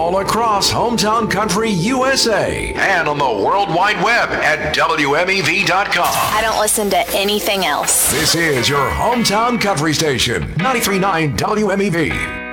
all across Hometown Country USA and on the World Wide Web at WMEV.com. I don't listen to anything else. This is your Hometown Country Station, 93.9 WMEV.